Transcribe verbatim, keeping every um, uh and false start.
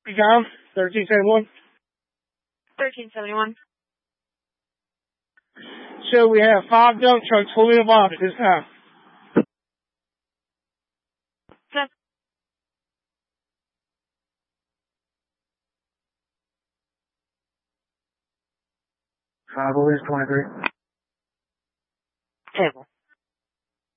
Become thirteen seventy-one. thirteen seventy-one. So we have five dump trucks fully involved at this time. Ten. Five Williams twenty-three. Table.